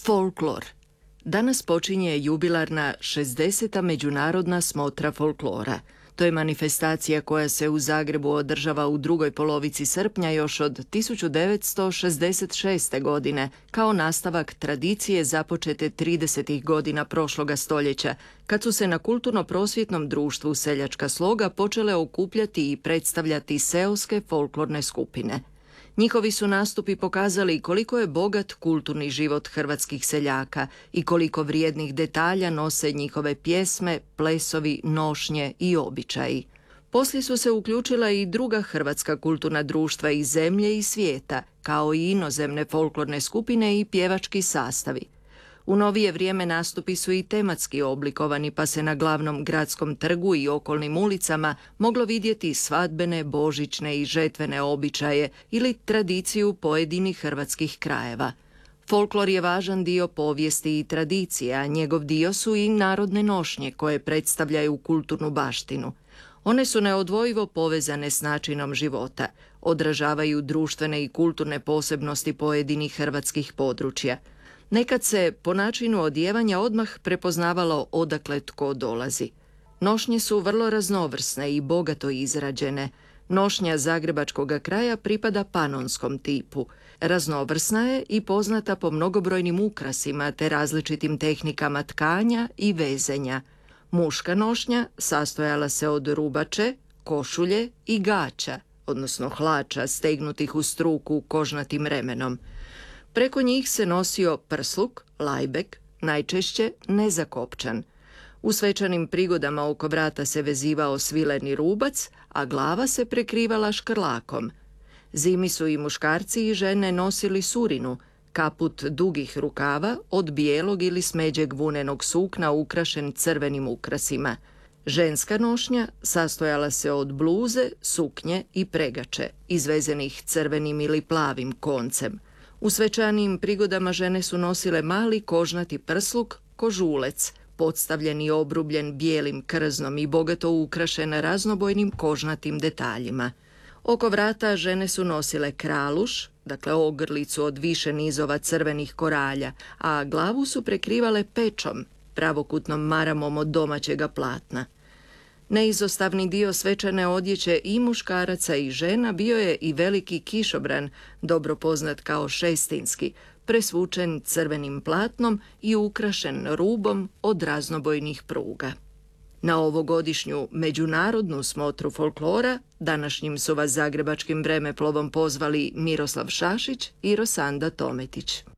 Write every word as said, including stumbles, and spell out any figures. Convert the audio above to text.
Folklor. Danas počinje jubilarna šezdeseta međunarodna smotra folklora. To je manifestacija koja se u Zagrebu održava u drugoj polovici srpnja još od tisuću devetsto šezdeset šeste. godine, kao nastavak tradicije započete tridesetih godina prošloga stoljeća, kad su se na kulturno-prosvjetnom društvu Seljačka sloga počele okupljati i predstavljati seoske folklorne skupine. Njihovi su nastupi pokazali koliko je bogat kulturni život hrvatskih seljaka i koliko vrijednih detalja nose njihove pjesme, plesovi, nošnje i običaji. Poslije su se uključila i druga hrvatska kulturna društva iz zemlje i svijeta, kao i inozemne folklorne skupine i pjevački sastavi. U novije vrijeme nastupi su i tematski oblikovani, pa se na glavnom gradskom trgu i okolnim ulicama moglo vidjeti svadbene, božićne i žetvene običaje ili tradiciju pojedinih hrvatskih krajeva. Folklor je važan dio povijesti i tradicije, a njegov dio su i narodne nošnje koje predstavljaju kulturnu baštinu. One su neodvojivo povezane s načinom života, odražavaju društvene i kulturne posebnosti pojedinih hrvatskih područja. Nekad se po načinu odijevanja odmah prepoznavalo odakle tko dolazi. Nošnje su vrlo raznovrsne i bogato izrađene. Nošnja zagrebačkog kraja pripada panonskom tipu. Raznovrsna je i poznata po mnogobrojnim ukrasima te različitim tehnikama tkanja i vezenja. Muška nošnja sastojala se od rubače, košulje i gaća, odnosno hlača stegnutih u struku kožnatim remenom. Preko njih se nosio prsluk, lajbek, najčešće nezakopčan. U svečanim prigodama oko vrata se vezivao svileni rubac, a glava se prekrivala škrlakom. Zimi su i muškarci i žene nosili surinu, kaput dugih rukava od bijelog ili smeđeg vunenog sukna ukrašen crvenim ukrasima. Ženska nošnja sastojala se od bluze, suknje i pregače, izvezenih crvenim ili plavim koncem. U svečanijim prigodama žene su nosile mali kožnati prsluk, kožulec, podstavljen i obrubljen bijelim krznom i bogato ukrašen raznobojnim kožnatim detaljima. Oko vrata žene su nosile kraluš, dakle ogrlicu od više nizova crvenih koralja, a glavu su prekrivale pečom, pravokutnom maramom od domaćega platna. Neizostavni dio svečane odjeće i muškaraca i žena bio je i veliki kišobran, dobro poznat kao šestinski, presvučen crvenim platnom i ukrašen rubom od raznobojnih pruga. Na ovogodišnju međunarodnu smotru folklora današnjim su vas zagrebačkim vremeplovom pozvali Miroslav Šašić i Rosanda Tometić.